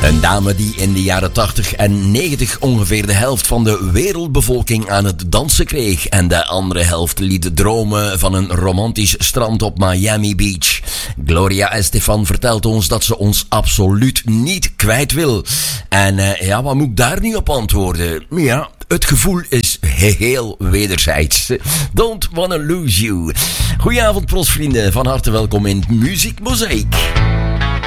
Een dame die in de jaren 80 en 90 ongeveer de helft van de wereldbevolking aan het dansen kreeg. En de andere helft liet dromen van een romantisch strand op Miami Beach. Gloria Estefan vertelt ons dat ze ons absoluut niet kwijt wil. En wat moet ik daar nu op antwoorden? Ja, het gevoel is heel wederzijds. Don't wanna lose you. Goedenavond, prosvrienden. Van harte welkom in Muziek Mozaïek.